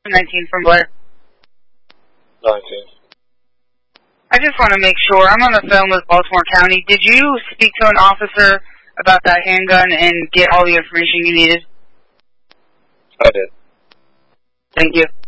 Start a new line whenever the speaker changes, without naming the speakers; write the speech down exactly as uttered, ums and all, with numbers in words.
nineteen from Blair.
nineteen.
I just want to make sure. I'm on the phone with Baltimore County. Did you speak to an officer about that handgun and get all the information you needed?
I did.
Thank you.